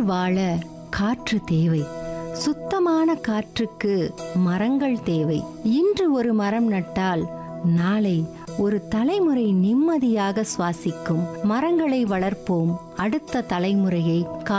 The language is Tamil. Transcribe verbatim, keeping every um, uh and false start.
வாழ காற்று தேவை. சுத்தமான காற்றுக்கு மரங்கள் தேவை. இன்று ஒரு மரம் நட்டால் நாளை ஒரு தலைமுறை நிம்மதியாக சுவாசிக்கும். மரங்களை வளர்ப்போம், அடுத்த தலைமுறையை